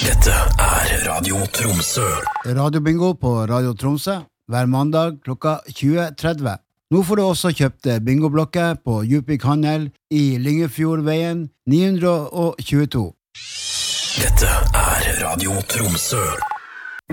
Dette Radio Tromsø. Radiobingo på Radio Tromsø hver mandag klokka 20.30. Nå får du også kjøpt bingoblokker på Djupvik Handel i Lyngefjordveien 922. Dette Radio Tromsø.